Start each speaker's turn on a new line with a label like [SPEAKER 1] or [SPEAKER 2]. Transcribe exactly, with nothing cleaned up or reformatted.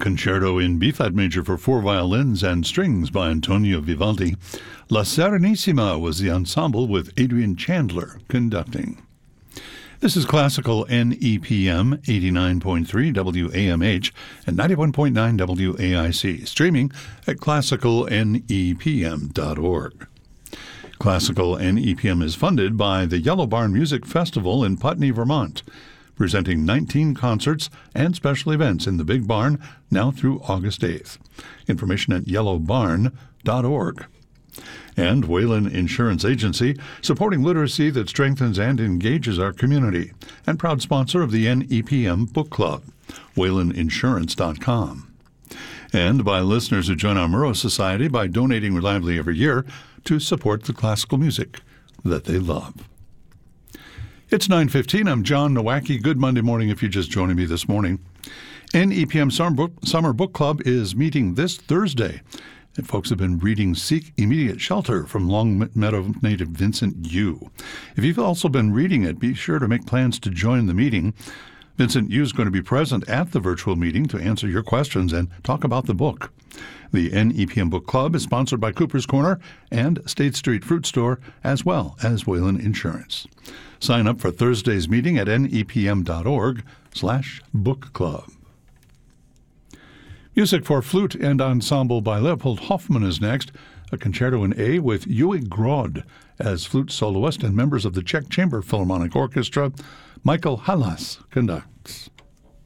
[SPEAKER 1] Concerto in B-flat major for four violins and strings by Antonio Vivaldi. La Serenissima was the ensemble with Adrian Chandler conducting. This is Classical N E P M, eighty-nine point three W A M H and ninety-one point nine W A I C, streaming at classical N E P M dot org. Classical N E P M is funded by the Yellow Barn Music Festival in Putney, Vermont, presenting nineteen concerts and special events in the Big Barn now through August eighth. Information at yellow barn dot org. And Whalen Insurance Agency, supporting literacy that strengthens and engages our community, and proud sponsor of the N E P M Book Club, whalen insurance dot com. And by listeners who join our Murrow Society by donating reliably every year to support the classical music that they love. It's nine fifteen. I'm John Nowacki. Good Monday morning if you're just joining me this morning. N E P M Summer Book, Summer Book Club is meeting this Thursday. And folks have been reading Seek Immediate Shelter from Longmeadow native Vincent Yu. If you've also been reading it, be sure to make plans to join the meeting. Vincent Yu is going to be present at the virtual meeting to answer your questions and talk about the book. The N E P M Book Club is sponsored by Cooper's Corner and State Street Fruit Store, as well as Whalen Insurance. Sign up for Thursday's meeting at N E P M dot org slash book club. Music for flute and ensemble by Leopold Hoffmann is next. A concerto in A with Uwe Grod as flute soloist and members of the Czech Chamber Philharmonic Orchestra. Michael Halas conducts.